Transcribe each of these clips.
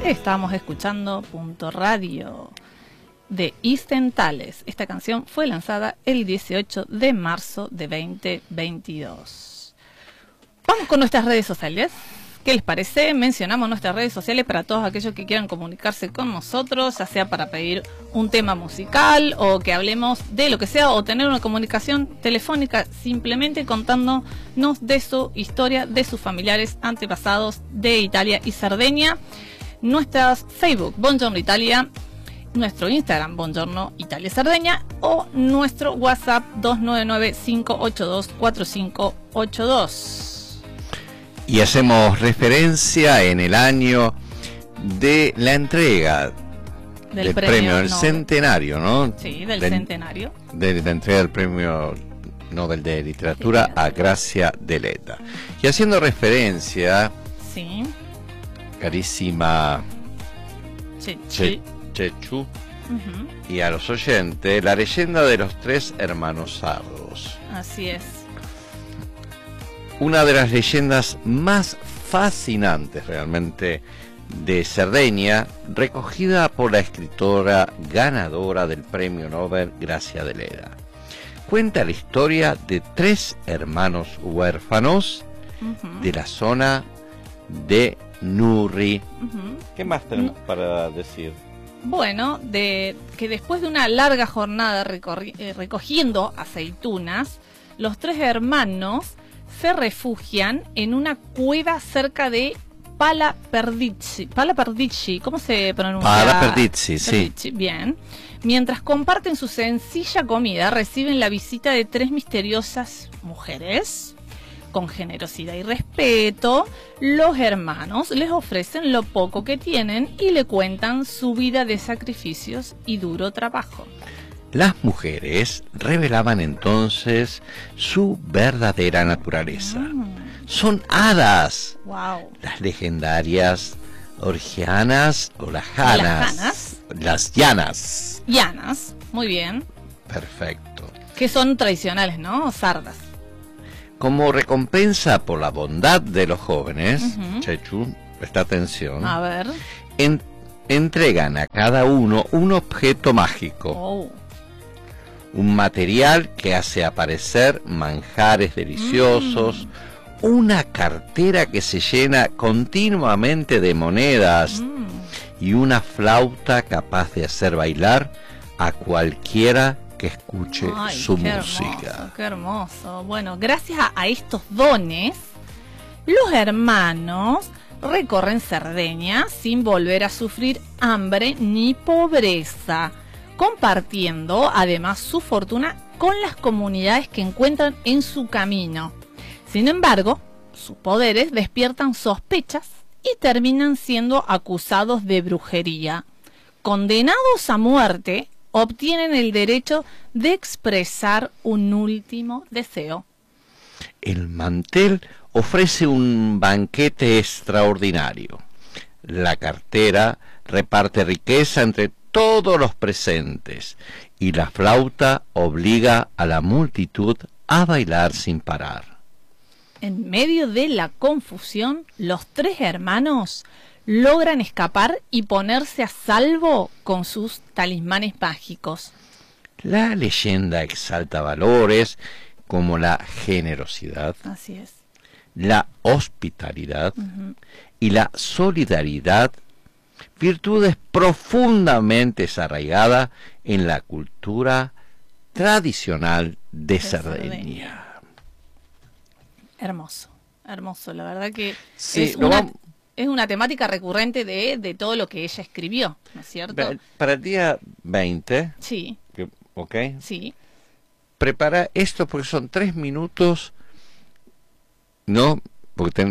Estábamos escuchando Punto Radio de Istentales. Esta canción fue lanzada el 18 de marzo de 2022. Vamos con nuestras redes sociales. ¿Qué les parece? Mencionamos nuestras redes sociales para todos aquellos que quieran comunicarse con nosotros, ya sea para pedir un tema musical o que hablemos de lo que sea, o tener una comunicación telefónica simplemente contándonos de su historia, de sus familiares antepasados de Italia y Cerdeña. Nuestras Facebook, Buongiorno Italia, nuestro Instagram, Buongiorno Italia Cerdeña, o nuestro WhatsApp 299-582-4582. Y hacemos referencia en el año de la entrega del premio, el centenario, ¿no? Sí, del centenario. De la entrega del premio Nobel de Literatura a Gracia Deledda. Y haciendo referencia, sí, carísima Chechu, y a los oyentes, la leyenda de los tres hermanos sardos. Así es. Una de las leyendas más fascinantes realmente de Cerdeña, recogida por la escritora ganadora del premio Nobel Gracia Deledda. Cuenta la historia de tres hermanos huérfanos de la zona de Nurri. ¿Qué más tenemos para decir? Bueno, que después de una larga jornada recogiendo aceitunas, los tres hermanos se refugian en una cueva cerca de Palaperdici. Palaperdici, ¿cómo se pronuncia? Palaperdici, sí. Bien. Mientras comparten su sencilla comida, reciben la visita de tres misteriosas mujeres. Con generosidad y respeto, los hermanos les ofrecen lo poco que tienen y le cuentan su vida de sacrificios y duro trabajo. Las mujeres revelaban entonces su verdadera naturaleza. Son hadas. Wow. Las legendarias orgianas o las janas. Las llanas. Llanas, muy bien. Perfecto. Que son tradicionales, ¿no? Sardas. Como recompensa por la bondad de los jóvenes, Chechu, presta atención. A ver. Entregan a cada uno un objeto mágico. Oh. Un material que hace aparecer manjares deliciosos, una cartera que se llena continuamente de monedas y una flauta capaz de hacer bailar a cualquiera que escuche su música. Hermoso, qué hermoso. Bueno, gracias a estos dones, los hermanos recorren Cerdeña sin volver a sufrir hambre ni pobreza, compartiendo además su fortuna con las comunidades que encuentran en su camino. Sin embargo, sus poderes despiertan sospechas y terminan siendo acusados de brujería. Condenados a muerte, obtienen el derecho de expresar un último deseo. El mantel ofrece un banquete extraordinario. La cartera reparte riqueza entre todos los presentes y la flauta obliga a la multitud a bailar sin parar. En medio de la confusión, los tres hermanos logran escapar y ponerse a salvo con sus talismanes mágicos. La leyenda exalta valores como la generosidad, así es, la hospitalidad y la solidaridad, virtudes profundamente arraigadas en la cultura tradicional de Cerdeña. Hermoso, hermoso, la verdad que sí, es una temática recurrente de todo lo que ella escribió, ¿no es cierto? Para el día 20, sí, ¿ok? Sí. Prepara esto porque son 3 minutos, ¿no? Porque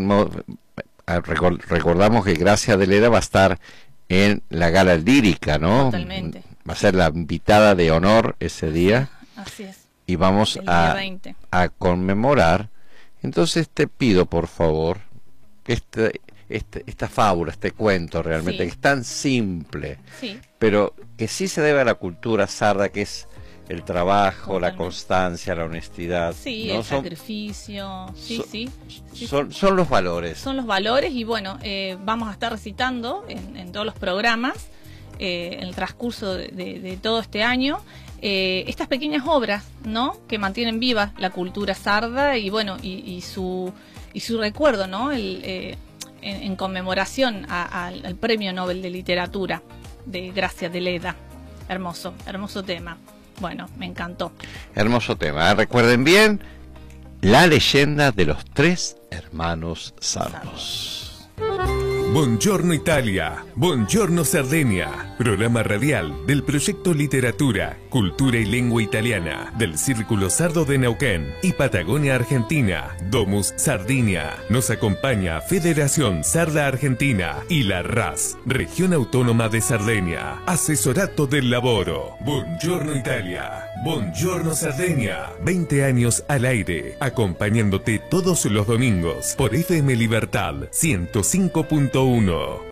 recordamos que Gracia Deledda va a estar en la gala lírica, ¿no? Totalmente. Va a ser la invitada de honor ese día. Así es. Y vamos a conmemorar. Entonces te pido, por favor, que esta fábula, este cuento realmente, que es tan simple, pero que sí se debe a la cultura sarda, que es el trabajo, la Totalmente. constancia, la honestidad. Sí, ¿no? el sacrificio, sí. Son los valores. Son los valores y bueno, vamos a estar recitando en todos los programas, en el transcurso de todo este año, estas pequeñas obras, ¿no? Que mantienen viva la cultura sarda y bueno, y su recuerdo, ¿no? En conmemoración al Premio Nobel de Literatura de Gracia de Leda. Hermoso tema. Bueno, me encantó. Hermoso tema. Recuerden bien la leyenda de los 3 hermanos sardos. Buongiorno Italia, Buongiorno Sardegna, programa radial del proyecto Literatura, Cultura y Lengua Italiana del Círculo Sardo de Neuquén y Patagonia Argentina, Domus Sardinia. Nos acompaña Federación Sarda Argentina y la RAS, Región Autónoma de Sardegna, Asesorato del Laboro. Buongiorno Italia, Buongiorno Sardegna, 20 años al aire, acompañándote todos los domingos por FM Libertad 105.1.